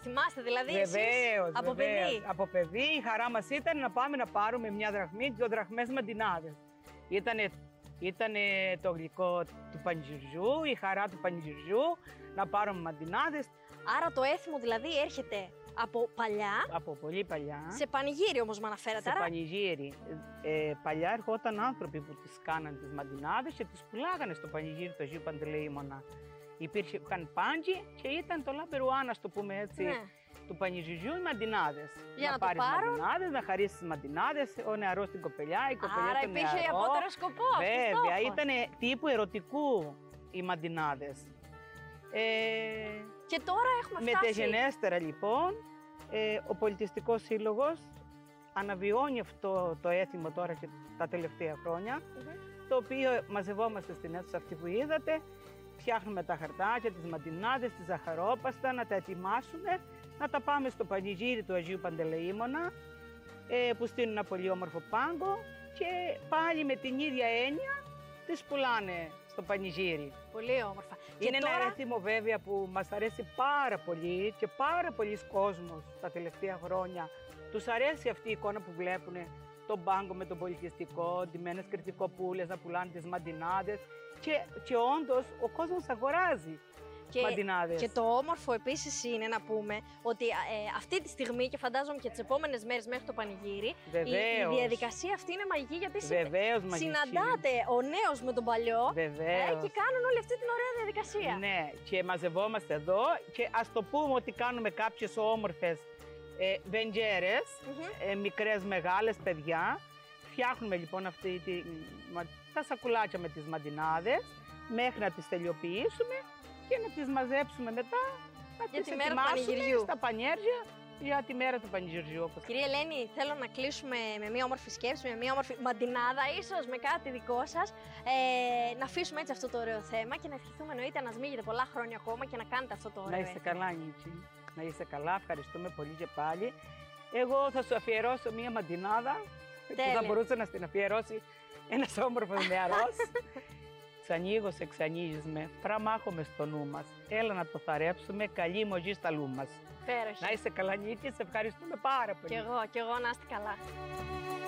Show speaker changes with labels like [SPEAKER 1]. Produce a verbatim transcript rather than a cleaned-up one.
[SPEAKER 1] θυμάστε δηλαδή εσείς
[SPEAKER 2] Βεβαίως,
[SPEAKER 1] από
[SPEAKER 2] βεβαίως.
[SPEAKER 1] παιδί?
[SPEAKER 2] Από παιδί η χαρά μας ήταν να πάμε να πάρουμε μια δραχμή, δύο δραχμές μαντινάδες. Ήτανε, ήτανε το γλυκό του πανηγυριού, η χαρά του πανηγυριού, να πάρουμε μαντινάδες.
[SPEAKER 1] Άρα το έθιμο δηλαδή έρχεται από παλιά,
[SPEAKER 2] Από πολύ παλιά.
[SPEAKER 1] σε πανηγύρι όμως με αναφέρατε.
[SPEAKER 2] Σε
[SPEAKER 1] Άρα
[SPEAKER 2] πανηγύρι. Ε, παλιά ερχόταν άνθρωποι που τις κάναν τις μαντινάδες και τις πουλάγανε στο πανηγύρι του Αγίου Παντελεήμωνα. Υπήρχε πάντζι και ήταν το λαμπερουάνα, το πούμε έτσι,
[SPEAKER 1] Ναι.
[SPEAKER 2] του πανηγυριού οι μαντινάδες.
[SPEAKER 1] Για να το
[SPEAKER 2] πάρεις
[SPEAKER 1] πάρουν.
[SPEAKER 2] μαντινάδες, να χαρίσεις μαντινάδες, ο νεαρός στην κοπελιά, η κοπελιά
[SPEAKER 1] Άρα
[SPEAKER 2] στον
[SPEAKER 1] υπήρχε
[SPEAKER 2] νεαρό.
[SPEAKER 1] απότερο σκοπό.
[SPEAKER 2] Βέβαια, ήταν τύπου ερωτικού οι μαντινάδες. Ε,
[SPEAKER 1] Και τώρα έχουμε φτάσει.
[SPEAKER 2] Μεταγενέστερα λοιπόν, ε, ο Πολιτιστικός Σύλλογος αναβιώνει αυτό το έθιμο τώρα και τα τελευταία χρόνια,
[SPEAKER 1] Μμμ.
[SPEAKER 2] το οποίο μαζευόμαστε στην αίθουσα αυτή που είδατε, φτιάχνουμε τα χαρτάκια, τις μαντινάδες, τη ζαχαρόπαστα, να τα ετοιμάσουμε, να τα πάμε στο πανηγύρι του Αγίου Παντελεήμωνα, ε, που στείλουν ένα πολύ όμορφο πάγκο και πάλι με την ίδια έννοια τις πουλάνε στο πανηγύρι.
[SPEAKER 1] Πολύ όμορφα.
[SPEAKER 2] Είναι
[SPEAKER 1] και
[SPEAKER 2] ένα
[SPEAKER 1] τώρα...
[SPEAKER 2] έθιμο βέβαια που μας αρέσει πάρα πολύ και πάρα πολλοί κόσμος τα τελευταία χρόνια. Τους αρέσει αυτή η εικόνα που βλέπουν, τον πάγκο με τον πολιτιστικό, ντυμένες κριτικοπούλες να πουλάνε τις μαντινάδες και, και όντως ο κόσμος αγοράζει
[SPEAKER 1] Και,
[SPEAKER 2] μαντινάδες.
[SPEAKER 1] και το όμορφο επίσης είναι να πούμε ότι ε, αυτή τη στιγμή και φαντάζομαι και τις επόμενες μέρες μέχρι το πανηγύρι, η, η
[SPEAKER 2] Βεβαίως.
[SPEAKER 1] διαδικασία αυτή είναι μαγική γιατί συ-
[SPEAKER 2] Βεβαίως, μαγική.
[SPEAKER 1] συναντάτε ο νέος με τον παλιό ε,
[SPEAKER 2] Βεβαίως.
[SPEAKER 1] και κάνουν όλη αυτή την ωραία διαδικασία.
[SPEAKER 2] Ναι, και μαζευόμαστε εδώ και ας το πούμε ότι κάνουμε κάποιες όμορφες ε, βεντζέρες,
[SPEAKER 1] Μμμ.
[SPEAKER 2] ε, μικρές μεγάλες παιδιά. Φτιάχνουμε λοιπόν αυτή τη, μα- τα σακουλάκια με τις μαντινάδες μέχρι να τις τελειοποιήσουμε και να τις μαζέψουμε μετά, να
[SPEAKER 1] Για
[SPEAKER 2] τις
[SPEAKER 1] τη μέρα του
[SPEAKER 2] ετοιμάσουμε
[SPEAKER 1] πανηγυριού.
[SPEAKER 2] στα πανιέρια για τη μέρα του πανηγυριού. όπως
[SPEAKER 1] Κυρία Ελένη, θέλω να κλείσουμε με μια όμορφη σκέψη, με μια όμορφη μαντινάδα, ίσως με κάτι δικό σας. Ε, να αφήσουμε έτσι αυτό το ωραίο θέμα και να ευχηθούμε εννοείται να σμίγετε πολλά χρόνια ακόμα και να κάνετε αυτό το ωραίο.
[SPEAKER 2] Να είστε
[SPEAKER 1] έθιμο.
[SPEAKER 2] καλά, Νίκη. Να είστε καλά, ευχαριστούμε πολύ και πάλι. Εγώ θα σου αφιερώσω μία μαντινάδα που
[SPEAKER 1] Τέλεια.
[SPEAKER 2] θα μπορούσε να στην αφιερώσει ένας όμορφος νεαρός. Ξανοίγω σε ξανοίγεις με, πραμάχομαι στο νου μας. Έλα να το θαρέψουμε, καλή μογή στα λού μας.
[SPEAKER 1] Υπέροχη.
[SPEAKER 2] Να είσαι καλά, Νίκη, σε ευχαριστούμε πάρα πολύ.
[SPEAKER 1] Κι εγώ, κι εγώ να είστε καλά.